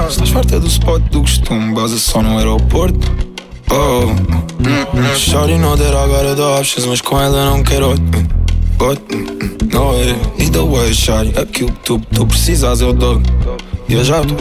Estás farta do spot do costume, base só no aeroporto. Shawty know that I got other options, mas com ela não quero no way. Either way, shawty, aquilo que tu precisas eu dou. E eu já tô